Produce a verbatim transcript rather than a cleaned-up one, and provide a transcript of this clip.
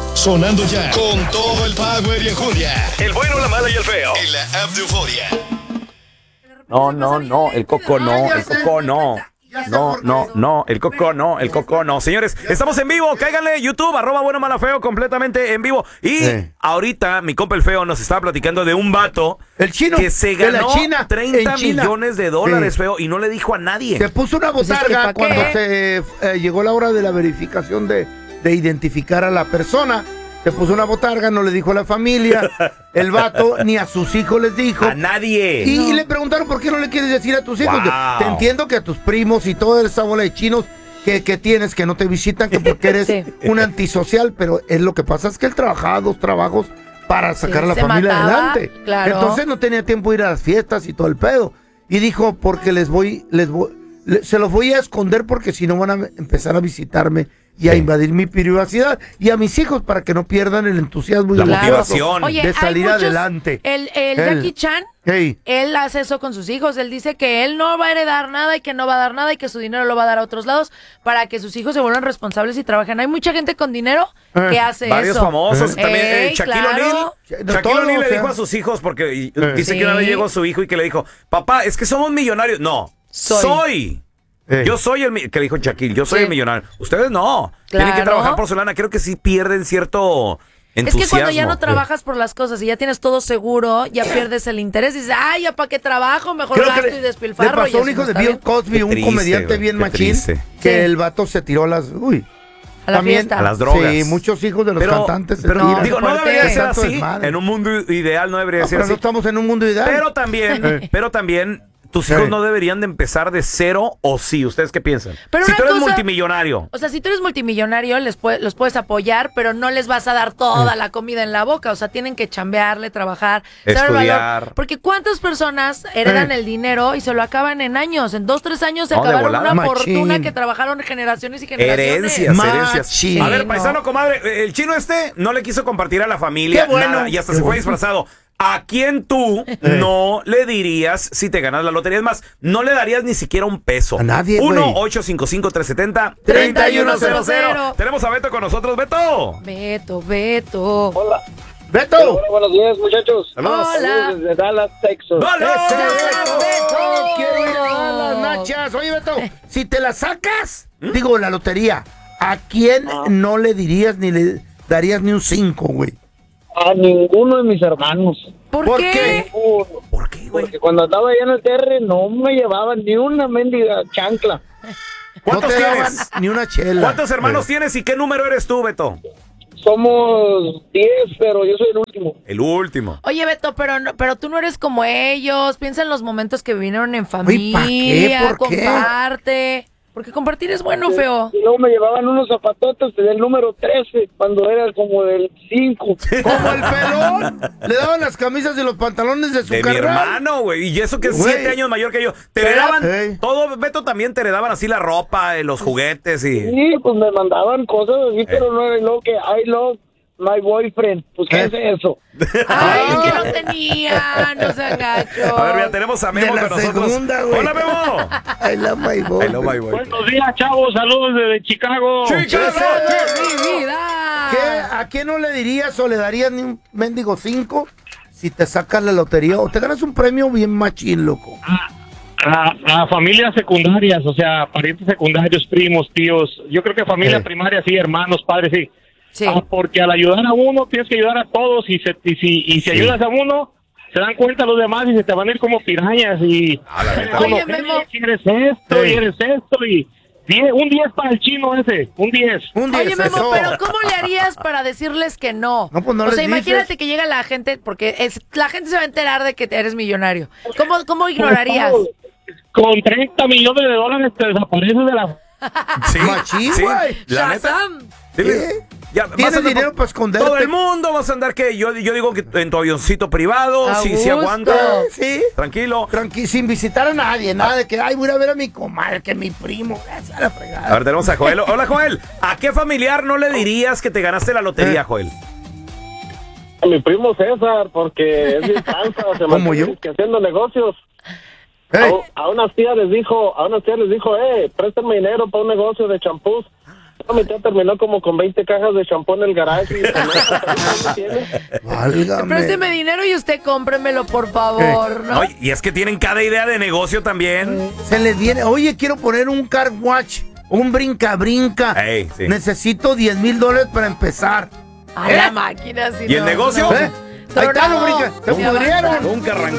Sonando ya con todo el power y enjundia. El bueno, la mala y el feo. En la app de Euforia. No, no, no, el coco no, el coco no. No, no, no, el coco no, el coco no. Señores, estamos en vivo, cáiganle YouTube, arroba bueno, mala, feo, completamente en vivo. Y Eh. ahorita mi compa el feo nos estaba platicando de un vato El chino que se de la ganó China, treinta en China. millones de dólares, Sí. feo, y no le dijo a nadie. Se puso una Pues es que, botarga ¿pa' qué? cuando se eh, llegó la hora de la verificación de, de identificar a la persona. Se puso una botarga, no le dijo a la familia, el vato, ni a sus hijos les dijo. A nadie. Y, y le preguntaron, ¿por qué no le quieres decir a tus hijos? Wow. Yo, te entiendo que a tus primos y toda esa bola de chinos que, que tienes, que no te visitan, que porque eres Sí. un antisocial, pero es lo que pasa es que él trabajaba dos trabajos para sacar Sí, a la se familia mataba, adelante. claro. Entonces no tenía tiempo de ir a las fiestas y todo el pedo. Y dijo, porque les voy, les voy, le- se los voy a esconder porque si no van a empezar a visitarme y a Sí. invadir mi privacidad y a mis hijos para que no pierdan el entusiasmo y La el Claro. motivación. Oye, de hay salir muchos- adelante. El, el Él. Jackie Chan, Hey. él hace eso con sus hijos. Él dice que él no va a heredar nada y que no va a dar nada y que su dinero lo va a dar a otros lados para que sus hijos se vuelvan responsables y trabajen. Hay mucha gente con dinero Eh, que hace Varios eso. famosos. Eh. También eh, Ey, Shaquille claro. O'Neal. De Shaquille todo, O'Neal o le sea. dijo a sus hijos, porque y- Eh. dice que una vez llegó su hijo y que le dijo, papá, es que somos millonarios. No, Soy. soy. Eh. Yo soy el mi- que dijo Shaquille, yo soy Sí. el millonario. Ustedes no. Tienen que Claro. trabajar por su lana. Creo que sí pierden cierto Es entusiasmo. que cuando ya no trabajas por las cosas y ya tienes todo seguro, ya pierdes el interés. Dices, ay, ¿ya para qué trabajo? Mejor Creo gasto que y le, despilfarro. le y pasó a un eso hijo no de está Bill bien. Cosby, Qué un triste, comediante güey, bien qué machín, triste. que Sí. el vato se tiró a las... Uy, A la también- fiesta. A las drogas. Sí, muchos hijos de los Pero, cantantes se pero tiran. digo, no Fuerte. debería ser Tanto así. desmadre. En un mundo ideal no debería No, ser pero así. no estamos en un mundo ideal. Pero también, pero también, tus hijos Eh. no deberían de empezar de cero o sí. ¿Ustedes qué piensan? Pero si una tú eres cosa- multimillonario. O sea, si tú eres multimillonario, les pue- los puedes apoyar, pero no les vas a dar toda la comida en la boca. O sea, tienen que chambearle, trabajar, saber el Estudiar. valor. Porque ¿cuántas personas heredan Eh. el dinero y se lo acaban en años? En dos, tres años se No, de acabaron volada. una Machín. fortuna que trabajaron generaciones y generaciones. Herencias, herencias. Machín. A ver, Sí, paisano, no. comadre, el chino este no le quiso compartir a la familia Qué bueno. nada y hasta Qué se fue bueno. disfrazado. ¿A quién tú no le dirías si te ganas la lotería? Es más, no le darías ni siquiera un peso. A nadie, güey. uno ocho cinco cinco tres siete cero treinta y uno cero cero cero. cero. Tenemos a Beto con nosotros. Beto. Beto, Beto. Hola. ¡Beto! Hola, buenos días, muchachos. Saludos. Hola. Saludos desde Dallas, Texas. ¡Dale! ¡Ese ¡Beto! Beto! ¡Quiero ir a las nachas! Oye, Beto, si te la sacas, digo, la lotería, ¿a quién no le dirías ni le darías ni un cinco, güey? A ninguno de mis hermanos. ¿Por, ¿Por qué? qué? Ninguno. ¿Por qué, güey? Porque cuando andaba allá en el T R no me llevaban ni una mendiga chancla. No ¿Cuántos te daban tienes? ni una chela. ¿Cuántos hermanos tienes y qué número eres tú, Beto? Somos diez, pero yo soy el último. El último. Oye, Beto, pero no, pero tú no eres como ellos. Piensa en los momentos que vinieron en ¿pa' familia. qué? ¿Por qué? Comparte. Porque compartir es bueno, feo. Y luego me llevaban unos zapatotes del número trece, cuando era como del cinco. Como el pelón, le daban las camisas y los pantalones de su De mi carnal. hermano, güey. Y eso que es Güey. siete años mayor que yo. Te Pero- heredaban Ey. todo, Beto, también te heredaban así la ropa, eh, los juguetes y... Sí, pues me mandaban cosas así, pero no era lo que I love my boyfriend. Pues, ¿qué es eso? Ay, es que no tenía, no se agachó. A ver, mira, tenemos a Memo De la con nosotros. segunda, güey. ¡Hola, Memo! I love my boy. I love my boy. Buenos días, chavos. Saludos desde Chicago. ¡Chicago! mi vida. ¿Qué? ¿A quién no le dirías o le darías ni un mendigo cinco si te sacas la lotería o te ganas un premio bien machín, loco? A, a familias secundarias, o sea, parientes secundarios, primos, tíos. Yo creo que familia Eh. primaria, sí, hermanos, padres, sí. Sí. Ah, porque al ayudar a uno, tienes que ayudar a todos. Y, se, y si, y si ayudas a uno, se dan cuenta los demás y se te van a ir como pirañas. Y Ah, la neta. Oye, Oye, Memo. eres esto y Sí. eres esto. Y diez, un diez para el chino ese, un diez. Un día Oye, es Memo, eso. pero ¿cómo le harías para decirles que no? No, pues no o les sea, imagínate dices. que llega la gente, porque es, la gente se va a enterar de que eres millonario. ¿Cómo, cómo ignorarías? Con treinta millones de dólares te desapareces de la... Sí, Machín, sí, güey. la neta. Shazam. Sí, ¿Qué? ya, vas ¿Tienes a andar dinero por para esconderte? Todo el mundo vas a andar que yo, yo digo que en tu avioncito privado, A sí, sí gusto. aguanta. Sí. Tranquilo. Tranqui, sin visitar a nadie, nada de que, ay, voy a ir a ver a mi comadre, que mi primo, esa es la fregada. A ver, tenemos a Joel. Hola, Joel. ¿A qué familiar no le dirías que te ganaste la lotería, Eh. Joel? A mi primo César, porque es bien cansa, se ¿Como mantiene yo? que haciendo negocios. Ey, A, a unas tías les dijo, a unas tías les dijo, eh, préstame dinero para un negocio de champús. Mi tía terminó como con veinte cajas de champú en el garage. Válgame. Présteme dinero y usted cómpremelo, por favor, ¿no? Oye, y es que tienen cada idea de negocio también. Se les viene, oye, quiero poner un car watch, un brinca-brinca. Ey, sí. Necesito diez mil dólares para empezar. A ¿Eh? la máquina, si ¿Y el no, negocio? no. ¿Eh? Ahí está, Tronado. los brinca. Se Ya pudrieron. Nunca arrancó.